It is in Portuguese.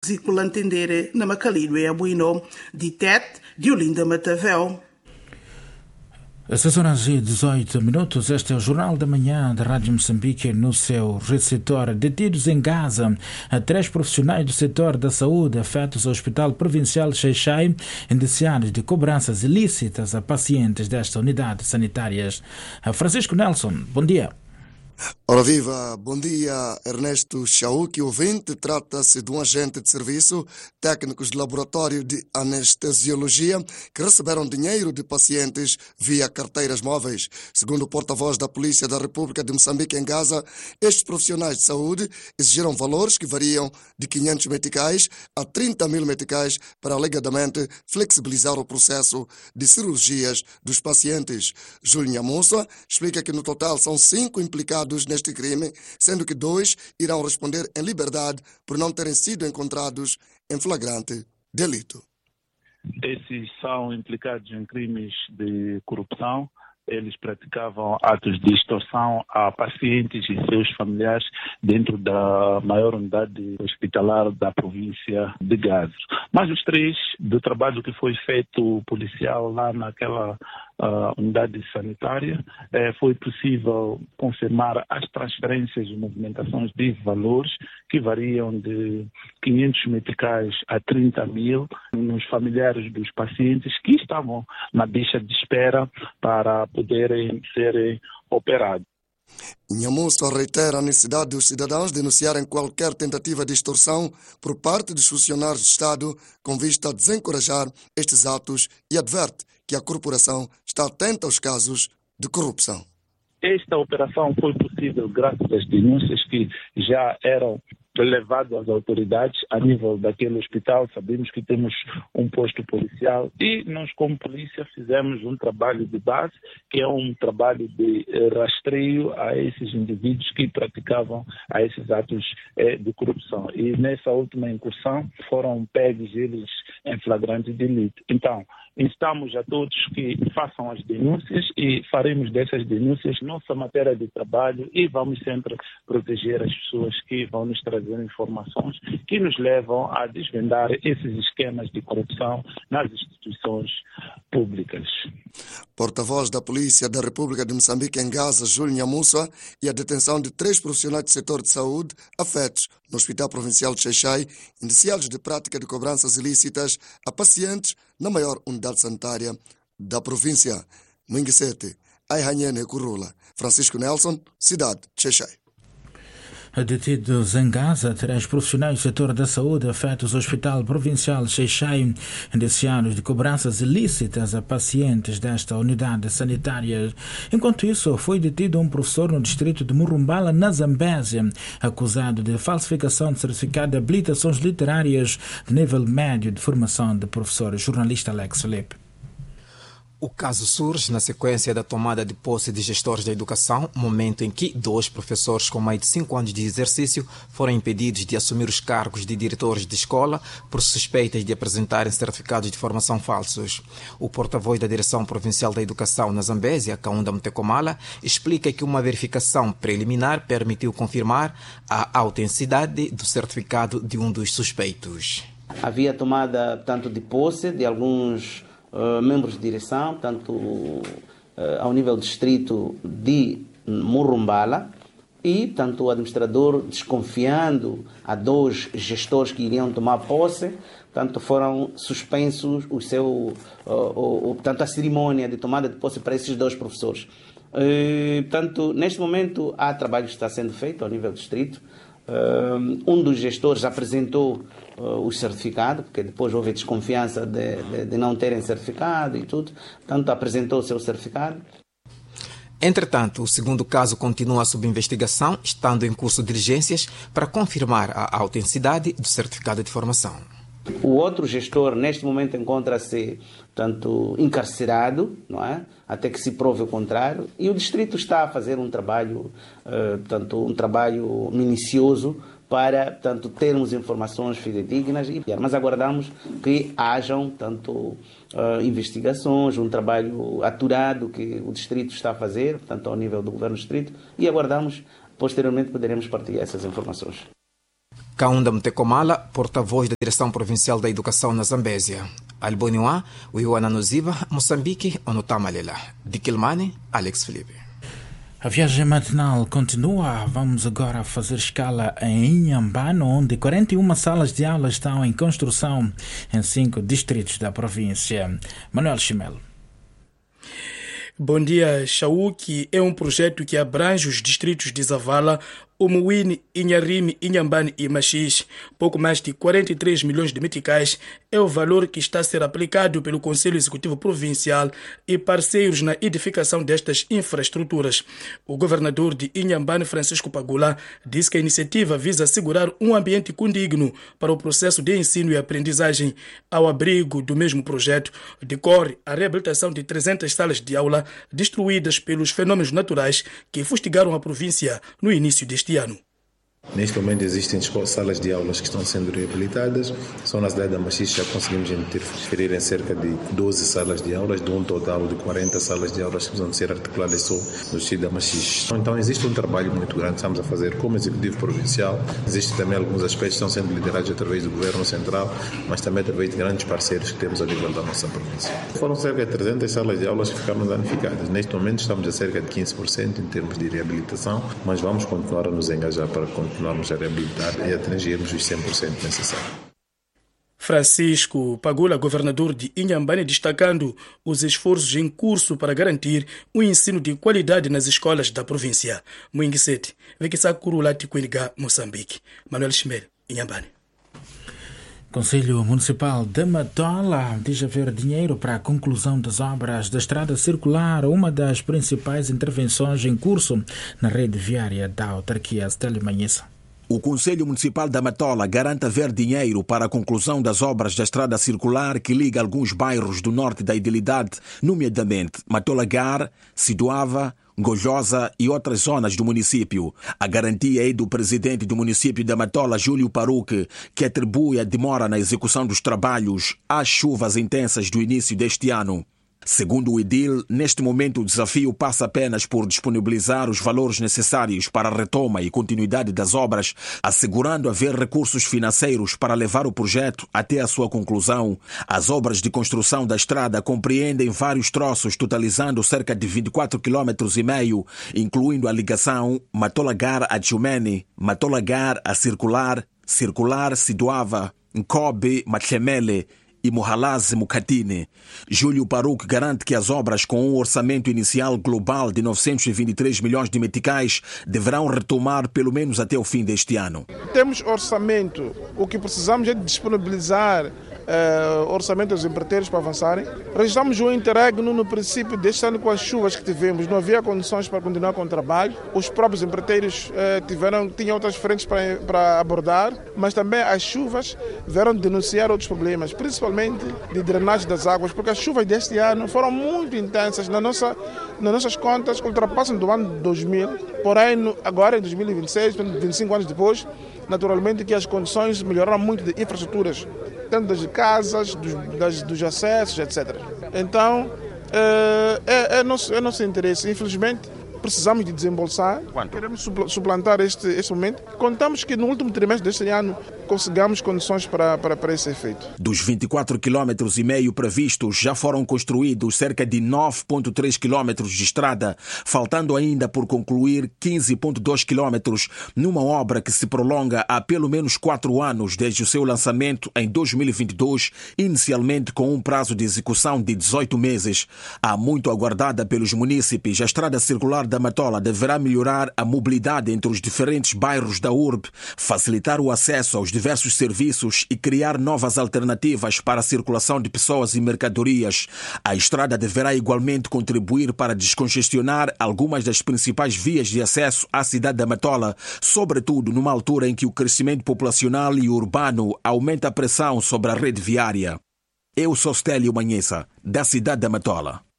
Zirculantendere na Macalino e Abuino, de Tete, de Olinda Matavel. Às 6h18, este é o Jornal da Manhã da Rádio Moçambique no seu receptor. Detidos em Gaza, 3 profissionais do setor da saúde afetos ao Hospital Provincial Xai-Xai, indiciados de cobranças ilícitas a pacientes desta unidade sanitárias. Francisco Nelson, bom dia. Ora viva, bom dia Ernesto Chauque, ouvinte. Trata-se de um agente de serviço, técnicos de laboratório de anestesiologia que receberam dinheiro de pacientes via carteiras móveis. Segundo o porta-voz da Polícia da República de Moçambique em Gaza, estes profissionais de saúde exigiram valores que variam de 500 meticais a 30 mil meticais para alegadamente flexibilizar o processo de cirurgias dos pacientes. Júlio Nhamussa explica que no total são 5 implicados neste crime, sendo que 2 irão responder em liberdade por não terem sido encontrados em flagrante delito. Esses são implicados em crimes de corrupção. Eles praticavam atos de extorsão a pacientes e seus familiares dentro da maior unidade hospitalar da província de Gaza. Mas os 3, do trabalho que foi feito policial lá naquela unidade sanitária, foi possível confirmar as transferências e movimentações de valores que variam de 500 meticais a 30 mil nos familiares dos pacientes que estavam na lista de espera para poderem ser operados. Nhamussa reitera a necessidade dos cidadãos denunciarem qualquer tentativa de extorsão por parte dos funcionários do Estado com vista a desencorajar estes atos e adverte que a corporação está atenta aos casos de corrupção. Esta operação foi possível graças às denúncias que já eram levadas às autoridades a nível daquele hospital. Sabemos que temos um posto policial e nós, como polícia, fizemos um trabalho de base, que é um trabalho de rastreio a esses indivíduos que praticavam a esses atos de corrupção. E nessa última incursão foram pegos eles em flagrante delito. Então, instamos a todos que façam as denúncias e faremos dessas denúncias nossa matéria de trabalho e vamos sempre proteger as pessoas que vão nos trazer informações que nos levam a desvendar esses esquemas de corrupção nas instituições públicas. Porta-voz da Polícia da República de Moçambique em Gaza, Júlio Nhamussa, e a detenção de 3 profissionais do setor de saúde afetos no Hospital Provincial de Xai-Xai, indiciados de prática de cobranças ilícitas a pacientes na maior unidade sanitária da província. Minguisete, Aihanhene Curula. Francisco Nelson, cidade de Xai-Xai. Detidos em Gaza, 3 profissionais do setor da saúde afetos ao Hospital Provincial Xai-Xai, indiciados de cobranças ilícitas a pacientes desta unidade sanitária. Enquanto isso, foi detido um professor no distrito de Murumbala, na Zambésia, acusado de falsificação de certificado de habilitações literárias de nível médio de formação de professor. Jornalista Alex Felipe. O caso surge na sequência da tomada de posse de gestores da educação, momento em que 2 professores com mais de 5 anos de exercício foram impedidos de assumir os cargos de diretores de escola por suspeitas de apresentarem certificados de formação falsos. O porta-voz da Direção Provincial da Educação na Zambésia, Kaunda Mtekomala, explica que uma verificação preliminar permitiu confirmar a autenticidade do certificado de um dos suspeitos. Havia tomada tanto de posse de alguns membros de direção, tanto ao nível distrito de Murumbala, e tanto o administrador, desconfiando a 2 gestores que iriam tomar posse, tanto foram suspensos tanto a cerimônia de tomada de posse para esses 2 professores. Tanto neste momento há trabalho que está sendo feito ao nível distrito. Um dos gestores apresentou o certificado, porque depois houve desconfiança de não terem certificado e tudo, portanto apresentou o seu certificado. Entretanto, o segundo caso continua sob investigação, estando em curso de diligências para confirmar a autenticidade do certificado de formação. O outro gestor, neste momento, encontra-se, tanto encarcerado, não é? Até que se prove o contrário, e o distrito está a fazer um trabalho, um trabalho minucioso para, termos informações fidedignas, mas aguardamos que hajam, investigações, um trabalho aturado que o distrito está a fazer, ao nível do governo distrito, e aguardamos, posteriormente, poderemos partilhar essas informações. Kaunda Mtekomala, porta-voz da Direção Provincial da Educação na Zambésia. Alboniwa, Uiwana Noziva, Moçambique, Onotamalela. De Quilmane, Alex Felipe. A viagem matinal continua. Vamos agora fazer escala em Inhambane, onde 41 salas de aula estão em construção em 5 distritos da província. Manuel Chimelo. Bom dia, Chauki é um projeto que abrange os distritos de Zavala, Umuwini, Inharime, Inhambane e Machixe. Pouco mais de 43 milhões de meticais é o valor que está a ser aplicado pelo Conselho Executivo Provincial e parceiros na edificação destas infraestruturas. O governador de Inhambane, Francisco Pagula, disse que a iniciativa visa assegurar um ambiente condigno para o processo de ensino e aprendizagem. Ao abrigo do mesmo projeto, decorre a reabilitação de 300 salas de aula destruídas pelos fenômenos naturais que fustigaram a província no início deste ano. Neste momento existem salas de aulas que estão sendo reabilitadas. Só na cidade da Machixe já conseguimos interferir em cerca de 12 salas de aulas, de um total de 40 salas de aulas que precisam ser articuladas só no distrito da Machixe. Então existe um trabalho muito grande que estamos a fazer como Executivo Provincial. Existem também alguns aspectos que estão sendo liderados através do Governo Central, mas também através de grandes parceiros que temos a nível da nossa província. Foram cerca de 300 salas de aulas que ficaram danificadas. Neste momento estamos a cerca de 15% em termos de reabilitação, mas vamos continuar a nos engajar para continuarmos a reabilitar e atingirmos os 100% necessários. Francisco Pagula, governador de Inhambane, destacando os esforços em curso para garantir um ensino de qualidade nas escolas da província. Muingisete, Vekisakuru Kuiliga, Moçambique. Manuel Chimel, Inhambane. Conselho Municipal de Matola diz haver dinheiro para a conclusão das obras da estrada circular, uma das principais intervenções em curso na rede viária da autarquia. O Conselho Municipal da Matola garante haver dinheiro para a conclusão das obras da estrada circular que liga alguns bairros do norte da idilidade, nomeadamente Matola-Gar, Siduava, Gojosa e outras zonas do município. A garantia é do presidente do município da Matola, Júlio Paruque, que atribui a demora na execução dos trabalhos às chuvas intensas do início deste ano. Segundo o edil, neste momento o desafio passa apenas por disponibilizar os valores necessários para a retoma e continuidade das obras, assegurando haver recursos financeiros para levar o projeto até a sua conclusão. As obras de construção da estrada compreendem vários troços, totalizando cerca de 24,5 km, incluindo a ligação Matola-Gar a Tchumene, Matola-Gar a Circular, Siduava, Nkobe, Machemele e Mohalaze Mukatine. Júlio Paruque garante que as obras com um orçamento inicial global de 923 milhões de meticais deverão retomar pelo menos até o fim deste ano. Temos orçamento, o que precisamos é de disponibilizar orçamento dos empreiteiros para avançarem. Registramos um interregno no princípio deste ano com as chuvas que tivemos. Não havia condições para continuar com o trabalho. Os próprios empreiteiros tinham outras frentes para abordar, mas também as chuvas vieram denunciar outros problemas, principalmente de drenagem das águas, porque as chuvas deste ano foram muito intensas. Nas nossas contas, ultrapassam do ano 2000. Porém, agora em 2026, 25 anos depois, naturalmente que as condições melhoraram muito de infraestruturas, tanto das casas, dos acessos, etc. Então, é nosso interesse. Infelizmente, precisamos de desembolsar. Quanto? Queremos suplantar este momento. Contamos que no último trimestre deste ano consigamos condições para esse efeito. Dos 24,5 km previstos, já foram construídos cerca de 9,3 km de estrada, faltando ainda por concluir 15,2 km numa obra que se prolonga há pelo menos 4 anos desde o seu lançamento em 2022, inicialmente com um prazo de execução de 18 meses. Há muito aguardada pelos munícipes, a estrada circular da Matola deverá melhorar a mobilidade entre os diferentes bairros da urbe, facilitar o acesso aos diversos serviços e criar novas alternativas para a circulação de pessoas e mercadorias. A estrada deverá igualmente contribuir para descongestionar algumas das principais vias de acesso à cidade da Matola, sobretudo numa altura em que o crescimento populacional e urbano aumenta a pressão sobre a rede viária. Eu sou Stélio Manhessa, da cidade da Matola.